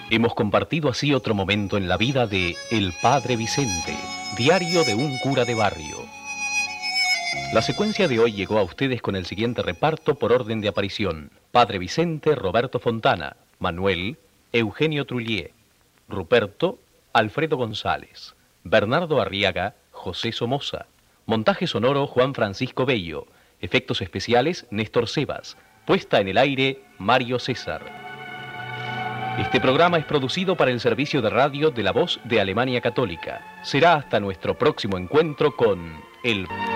Hemos compartido así otro momento en la vida de El Padre Vicente, diario de un cura de barrio. La secuencia de hoy llegó a ustedes con el siguiente reparto por orden de aparición. Padre Vicente, Roberto Fontana. Manuel, Eugenio Trullier. Ruperto, Alfredo González. Bernardo Arriaga, José Somoza. Montaje sonoro, Juan Francisco Bello. Efectos especiales, Néstor Sebas. Puesta en el aire, Mario César. Este programa es producido para el servicio de radio de La Voz de Alemania Católica. Será hasta nuestro próximo encuentro con el